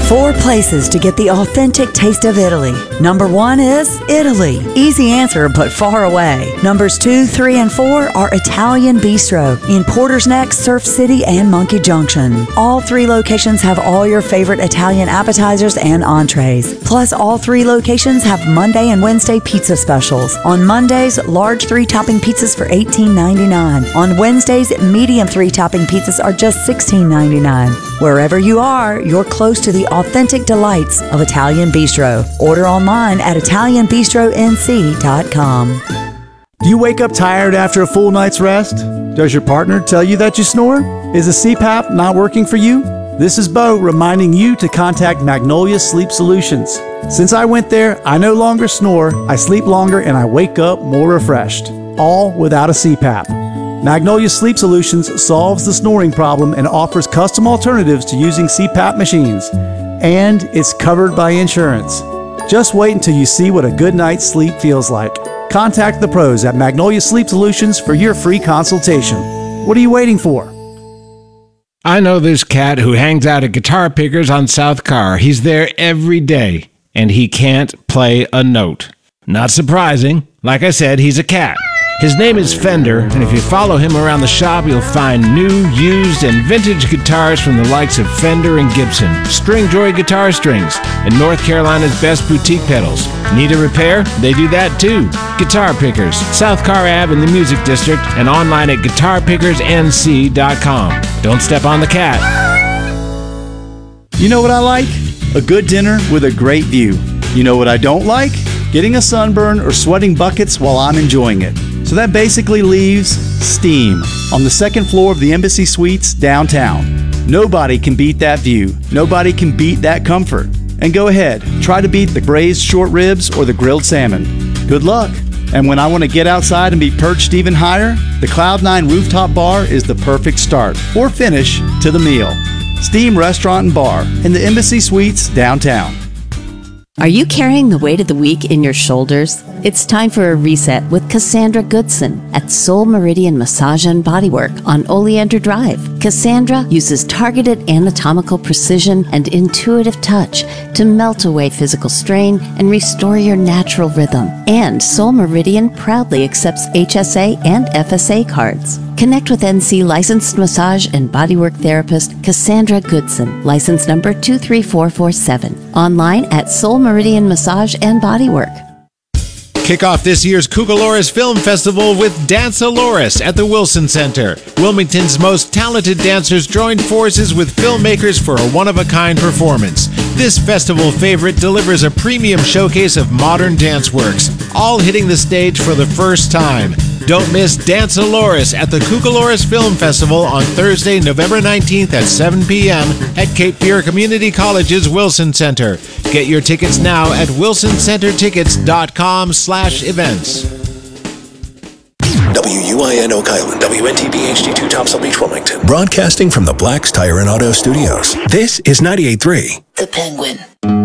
4 places to get the authentic taste of Italy. Number 1 is Italy. Easy answer, but far away. Numbers 2, 3, and 4 are Italian Bistro in Porter's Neck, Surf City, and Monkey Junction. All 3 locations have all your favorite Italian appetizers and entrees. Plus, all 3 locations have Monday and Wednesday pizza specials. On Mondays, large 3-topping pizzas for $18.99. On Wednesdays, medium 3-topping pizzas are just $16.99. Wherever you are, you're close to the authentic delights of Italian Bistro. Order online at ItalianBistroNC.com. Do you wake up tired after a full night's rest? Does your partner tell you that you snore? Is a CPAP not working for you? This is Bo reminding you to contact Magnolia Sleep Solutions. Since I went there, I no longer snore, I sleep longer, and I wake up more refreshed. All without a CPAP. Magnolia Sleep Solutions solves the snoring problem and offers custom alternatives to using CPAP machines. And it's covered by insurance. Just wait until you see what a good night's sleep feels like. Contact the pros at Magnolia Sleep Solutions for your free consultation. What are you waiting for? I know this cat who hangs out at Guitar Pickers on South Carr. He's there every day, and he can't play a note. Not surprising. Like I said, he's a cat. His name is Fender, and if you follow him around the shop, you'll find new, used, and vintage guitars from the likes of Fender and Gibson, Stringjoy Guitar Strings, and North Carolina's best boutique pedals. Need a repair? They do that too. Guitar Pickers, South Carr Ave in the Music District, and online at guitarpickersnc.com. Don't step on the cat. You know what I like? A good dinner with a great view. You know what I don't like? Getting a sunburn or sweating buckets while I'm enjoying it. So that basically leaves steam on the second floor of the Embassy Suites downtown. Nobody can beat that view. Nobody can beat that comfort. And go ahead, try to beat the braised short ribs or the grilled salmon. Good luck. And when I want to get outside and be perched even higher, the Cloud9 Rooftop Bar is the perfect start or finish to the meal. Steam Restaurant and Bar in the Embassy Suites downtown. Are you carrying the weight of the week in your shoulders? It's time for a reset with Cassandra Goodson at Soul Meridian Massage and Bodywork on Oleander Drive. Cassandra uses targeted anatomical precision and intuitive touch to melt away physical strain and restore your natural rhythm. And Soul Meridian proudly accepts HSA and FSA cards. Connect with NC licensed massage and bodywork therapist Cassandra Goodson, license number 23447. Online at Soul Meridian Massage and Bodywork. Kick off this year's Cucaloris Film Festival with Dance-A-Loris at the Wilson Center. Wilmington's most talented dancers joined forces with filmmakers for a one-of-a-kind performance. This festival favorite delivers a premium showcase of modern dance works, all hitting the stage for the first time. Don't miss Dance-A-Loris at the Cucaloris Film Festival on Thursday, November 19th at 7 p.m. at Cape Fear Community College's Wilson Center. Get your tickets now at wilsoncentertickets.com/events. WUIN Oak Island, WNTB HD2 Topsail Beach, Wilmington. Broadcasting from the Black's Tire and Auto Studios. This is 98.3. The Penguin.